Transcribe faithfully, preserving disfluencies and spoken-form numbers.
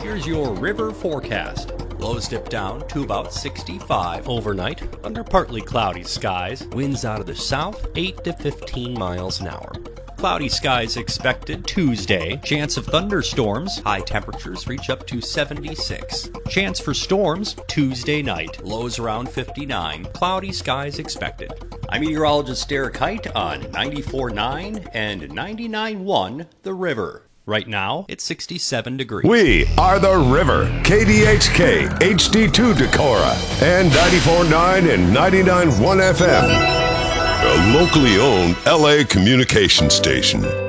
Here's your river forecast. Lows dip down to about sixty-five overnight under partly cloudy skies. Winds out of the south, eight to fifteen miles an hour. Cloudy skies expected Tuesday. Chance of thunderstorms. High temperatures reach up to seventy-six. Chance for storms Tuesday night. Lows around fifty-nine. Cloudy skies expected. I'm meteorologist Derek Height on ninety-four point nine and ninety-nine point one The River. Right now, it's sixty-seven degrees. We are The River, K D H K, H D two Decorah, and ninety-four point nine and ninety-nine point one F M. A locally owned L A communication station.